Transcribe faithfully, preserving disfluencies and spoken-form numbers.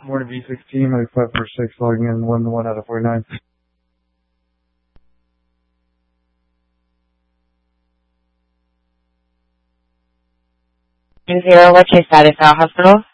Morning V sixteen, like five four six, logging in one one out of forty-nine. Zero, what's your status at hospital?